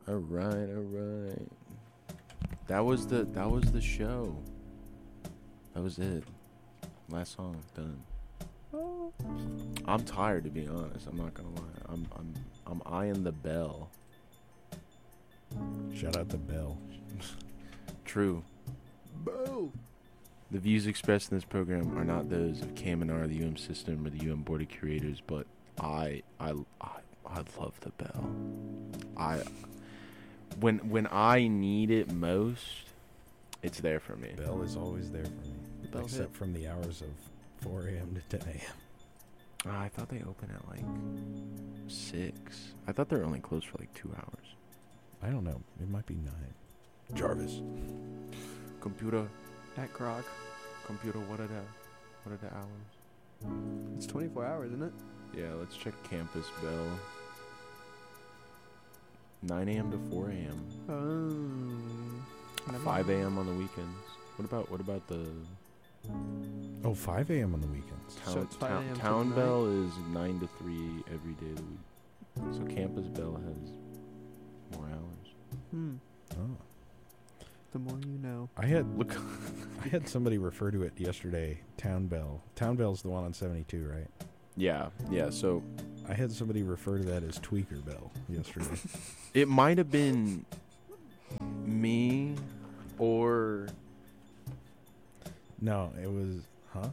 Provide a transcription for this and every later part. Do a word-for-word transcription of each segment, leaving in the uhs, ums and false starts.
All right, all right. That was the that was the show. That was it. Last song done. I'm tired, to be honest. I'm not gonna lie. I'm I'm I'm eyeing the bell. Shout out the bell. True. Boo. The views expressed in this program are not those of K M N R, the U M system, or the U M Board of Curators, but I I I, I love the bell. I when when I need it most, it's there for me. Bell is always there for me. The bell Except hit. from the hours of four a.m. to ten a.m. Oh, I thought they open at like six. I thought they were only closed for like two hours. I don't know. It might be nine. Jarvis. Computer, At Grok. computer. What are the what are the hours? It's twenty-four hours, isn't it? Yeah, let's check Campus Bell. nine a.m. to four a.m. Oh. five a.m. on the weekends. What about what about the Oh, five a.m. on the weekends. town So it's five town, a.m. to town nine? bell is nine to three every day of the week. So Campus Bell has more hours. Hmm. Oh. The more you know. I had Look, I had somebody refer to it yesterday. Town Bell. Town Bell's the one on seventy-two, right? yeah, yeah. So I had somebody refer to that as Tweaker Bell yesterday. it might have been me or No, it was, huh?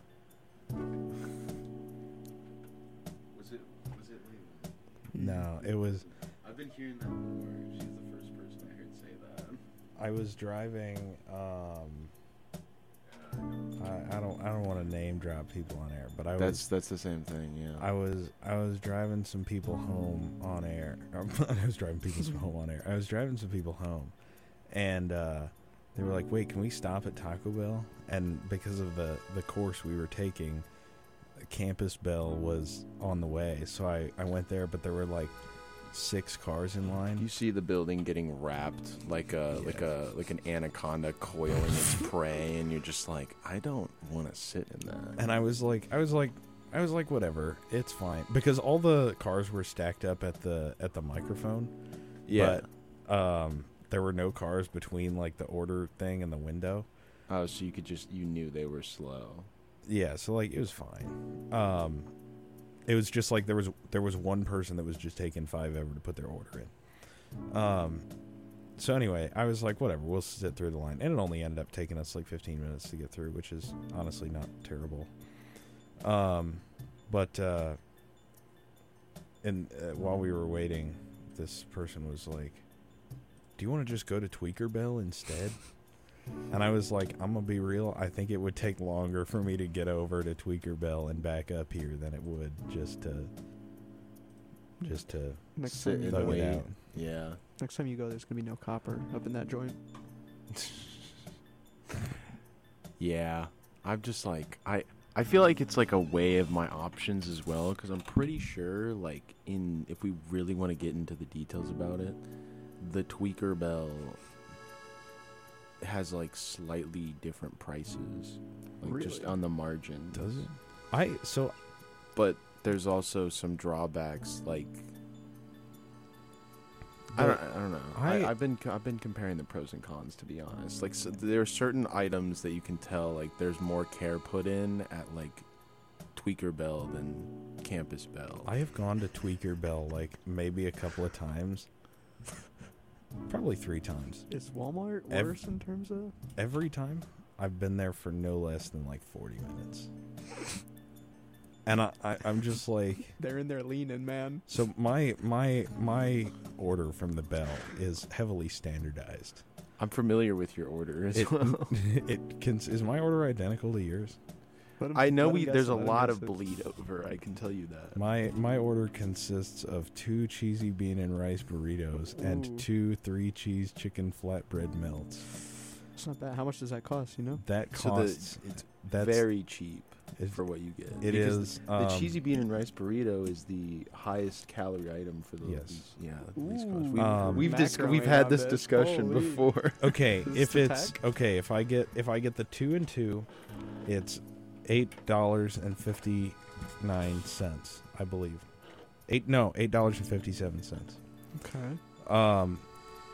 was it was it Leland? No, it was. I've been hearing that more. She's the first person I heard say that. I was driving. Um, I, I don't. I don't want to name drop people on air, but I That's was. that's the same thing. Yeah. I was. I was driving some people home on air. I was driving people some home on air. I was driving some people home, and uh, they were like, "Wait, can we stop at Taco Bell?" And because of the the course we were taking, Campus Bell was on the way, so I I went there, but there were like six cars in line. You see the building getting wrapped like a Yeah. like a like an anaconda coiling its prey, and you're just like, I don't want to sit in that. And I was like, I was like, I was like, whatever, it's fine, because all the cars were stacked up at the at the microphone. Yeah. But um, there were no cars between like the order thing and the window. Oh, so you could just you knew they were slow. Yeah, so like it was fine. Um, it was just like there was there was one person that was just taking five ever to put their order in. Um, so anyway, I was like, whatever, we'll sit through the line, and it only ended up taking us like fifteen minutes to get through, which is honestly not terrible. Um, but uh, and uh, while we were waiting, this person was like, "Do you want to just go to Tweaker Bell instead?" And I was like, I'm gonna be real, I think it would take longer for me to get over to Tweaker Bell and back up here than it would just to just to Next Sit time, you and thug go, it wait. out. Yeah. next time you go, there's gonna be no copper up in that joint. Yeah. I'm just like I I feel like it's like a way of my options as well, because I'm pretty sure like in if we really want to get into the details about it, the Tweaker Bell has like slightly different prices, like just Really? on the margin. Does it? I so But there's also some drawbacks, like I don't, I don't know. I, I- I've been co- I've been comparing the pros and cons, to be honest. Like so there are certain items that you can tell like there's more care put in at like Tweaker Bell than Campus Bell. I have gone to Tweaker Bell like maybe a couple of times. Probably three times. Is Walmart Ev- worse in terms of? Every time I've been there for no less than like forty minutes. And I, I I'm just like, They're in there leaning, man. so my my my order from the Bell is heavily standardized. I'm familiar with your order as It well. it can is my order identical to yours? Let 'em- I know let 'em we guess there's it, a let 'em lot guess of it. bleed over. I can tell you that. My my order consists of two cheesy bean and rice burritos Ooh. and two three cheese chicken flatbread melts. It's not bad. How much does that cost? You know? That So costs the, it's that's very cheap it, for what you get. it Because is The um, cheesy bean and rice burrito is the highest calerie item for the Yes. least, yeah, the least cost. Ooh. We've, Um, we've, dis- Macro we've ain't had on this this. discussion Holy. before. Okay, Is if this the it's tag? okay, if I get if I get the two and two, it's eight dollars and fifty nine cents, I believe. Eight no, eight dollars and fifty seven cents. Okay. Um,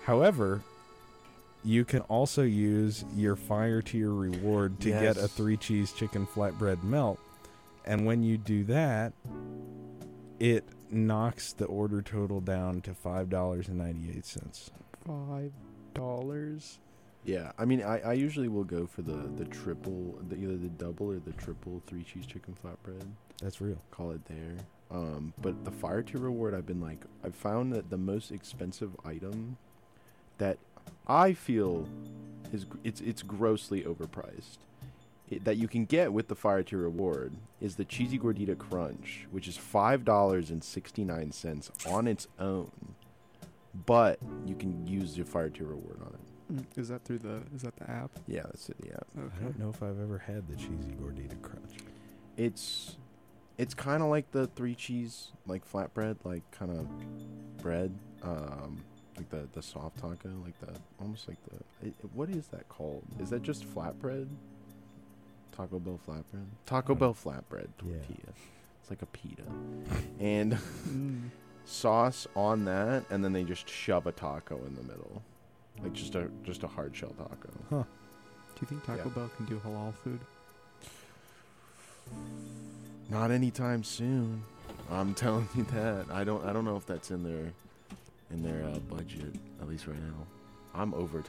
However, you can also use your fire tier reward to get a Yes. three cheese chicken flatbread melt. And when you do that, it knocks the order total down to five dollars and ninety-eight cents. Five dollars. Yeah, I mean, I, I usually will go for the, the triple, the, either the double or the triple three cheese chicken flatbread. That's real. Call it there. Um, but the fire tier reward, I've been like, I've found that the most expensive item that I feel is gr- it's it's grossly overpriced it, that you can get with the fire tier reward is the cheesy gordita crunch, which is five dollars and sixty nine cents on its own, but you can use your fire tier reward on it. Mm, Is that through the? Is that the app? Yeah, that's it. Yeah, I Okay. don't know if I've ever had the cheesy gordita crunch. it's it's kind of like the three cheese like flatbread, like kind of bread, um, like the the soft taco, like the almost like the it, it- what is that called? Is that just flatbread? Taco Bell flatbread. Taco Um, Bell flatbread yeah. tortilla. It's like a pita, and Mm. sauce on that, and then they just shove a taco in the middle, like just a just a hard shell taco. Huh. Do you think Taco Yeah. Bell can do halal food? Not anytime soon. I'm telling you that. I don't. I don't know if that's in their in their uh, budget. At least right now. I'm over